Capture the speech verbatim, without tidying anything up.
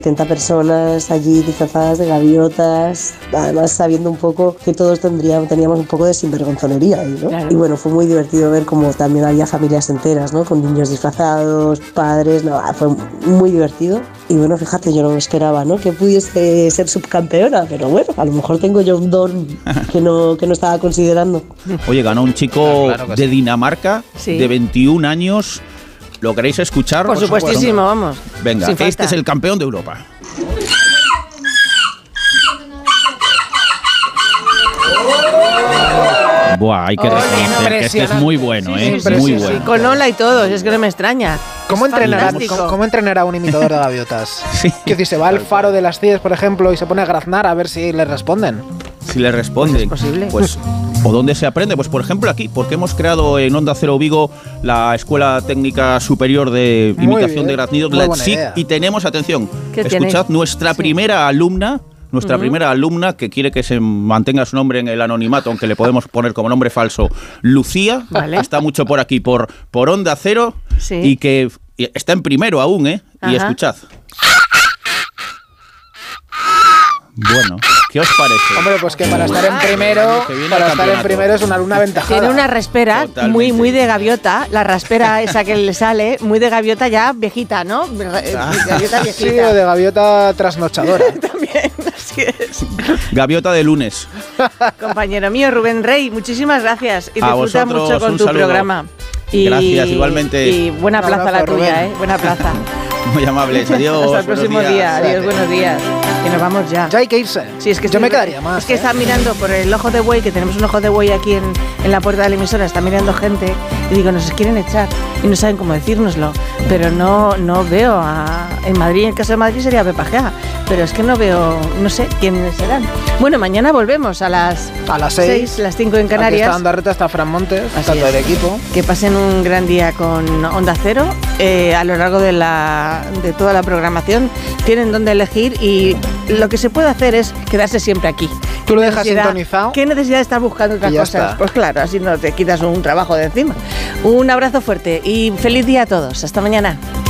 setenta personas allí disfrazadas de gaviotas, además sabiendo un poco que todos tendríamos, teníamos un poco de sinvergonzonería ahí, ¿no? Claro. Y bueno, fue muy divertido ver cómo también había familias enteras, ¿no? Con niños disfrazados, padres, no, fue muy divertido. Y bueno, fíjate, yo no me esperaba, ¿no? Que pudiese ser subcampeona, pero bueno, a lo mejor tengo yo un don que no, que no estaba considerando. Oye, ganó un chico claro, claro de sí. Dinamarca, sí. de veintiún años. ¿Lo queréis escuchar? Por, Por supuestísimo, vamos. Venga, este es el campeón de Europa. Buah, hay que oh, reconocer que este es muy bueno, sí, ¿eh? Sí, muy sí, bueno. Sí, con Lola y todo, es que no me extraña. ¿Cómo entrenará, ¿cómo, ¿Cómo entrenará un imitador de gaviotas? Sí. Que si se va al faro de las Cies, por ejemplo, y se pone a graznar a ver si le responden. Si le responden, pues es posible. Pues, ¿o dónde se aprende? Pues por ejemplo aquí, porque hemos creado en Onda Cero Vigo la Escuela Técnica Superior de Imitación de Graznidos, la E T S I C, y tenemos, atención, escuchad, nuestra sí. primera alumna, nuestra uh-huh. primera alumna, que quiere que se mantenga su nombre en el anonimato, aunque le podemos poner como nombre falso, Lucía, vale. está mucho por aquí, por, por Onda Cero, sí. y que y está en primero aún, ¿eh? Ajá. Y escuchad. Bueno, ¿qué os parece? Hombre, pues que para estar en primero, para estar en primero es una alumna aventajada. Tiene una raspera muy, muy de gaviota, la raspera esa que le sale, muy de gaviota ya viejita, ¿no? Ah. Gaviota viejita. Sí, o de gaviota trasnochadora. También, así es. Gaviota de lunes. Compañero mío, Rubén Rey, muchísimas gracias. Y disfruta mucho con tu saludo. programa. Y, gracias, igualmente. Y buena plaza abrazo, la tuya, Rubén. ¿eh? Buena plaza. Muy amables, adiós. Hasta el próximo días. día, adiós, buenos días. Que nos vamos ya. Ya hay que irse. Sí, es que yo me quedaría más. Es que ¿eh? está mirando por el ojo de buey, que tenemos un ojo de buey aquí en, en la puerta de la emisora, está mirando gente y digo, nos quieren echar y no saben cómo decírnoslo. Pero no, no veo a... En Madrid, en el caso de Madrid sería Pepa Gea, pero es que no veo, no sé quiénes serán. Bueno, mañana volvemos a las a las seis, las cinco en Canarias. Aquí está Andarreta, está Fran Montes, está todo el equipo. Que pasen un gran día con Onda Cero. Eh, a lo largo de, la, de toda la programación tienen donde elegir y lo que se puede hacer es quedarse siempre aquí. Tú lo dejas sintonizado. ¿Qué necesidad de estar buscando otras cosas? Está. Pues claro, así no te quitas un trabajo de encima. Un abrazo fuerte y feliz día a todos. Hasta mañana.